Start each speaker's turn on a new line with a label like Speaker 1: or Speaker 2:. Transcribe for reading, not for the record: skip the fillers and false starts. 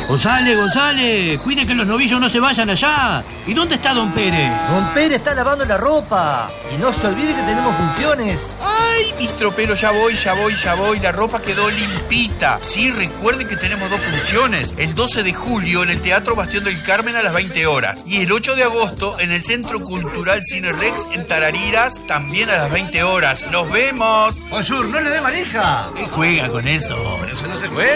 Speaker 1: González, cuide que los novillos no se vayan allá. ¿Y dónde está don Pérez?
Speaker 2: Don Pérez está lavando la ropa. Y no se olvide que tenemos funciones.
Speaker 3: ¡Ay, mis troperos! Ya voy. La ropa quedó limpita. Sí, recuerden que tenemos 2 funciones. El 12 de julio en el Teatro Bastión del Carmen a las 20 horas. Y el 8 de agosto en el Centro Cultural Cine Rex en Tarariras también a las 20 horas. ¡Nos vemos!
Speaker 2: Bonjour, no le dé manija.
Speaker 1: ¿Qué juega con eso?
Speaker 2: Pero eso no se juega.